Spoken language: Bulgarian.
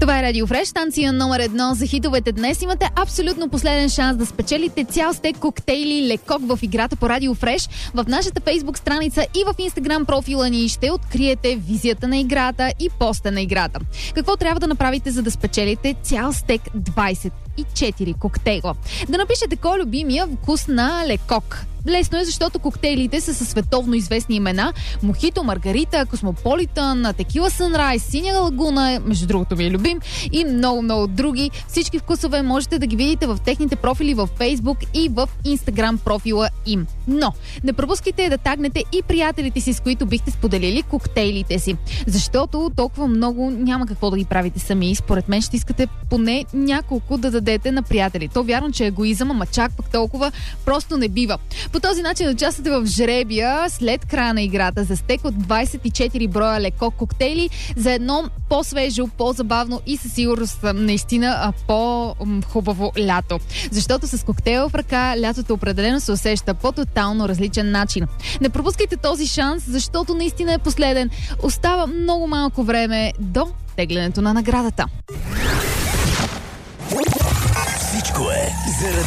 Това е Радио Фреш, станция номер 1 за хитовете. Днес имате абсолютно последен шанс да спечелите цял стек коктейли Лекок в играта по Радио Фреш. В нашата Фейсбук страница и в Инстаграм профила ни ще откриете визията на играта и поста на играта. Какво трябва да направите, за да спечелите цял стек 24 коктейла? Да напишете кой е любимия вкус на Лекок. Лесно е, защото коктейлите са със световно известни имена: Мохито, Маргарита, Космополитън, Текила Сънрайз, Синя лагуна, между другото ми е любим, и много други. Всички вкусове можете да ги видите в техните профили в Фейсбук и в Инстаграм профила им. Но не пропускайте да тагнете и приятелите си, с които бихте споделили коктейлите си. Защото толкова много няма какво да ги правите сами. Според мен ще искате поне няколко да дадете на приятели. То вярно, че е егоизъм, ама чак пък толкова просто не бива. По този начин участвате в жребия след края на играта за стек от 24 броя Лекок коктейли за едно по-свежо, по-забавно и със сигурност наистина по-хубаво лято. Защото с коктейла в ръка лятото определено се усеща по тотално различен начин. Не пропускайте този шанс, защото наистина е последен. Остава много малко време до теглянето на наградата. Всичко е заради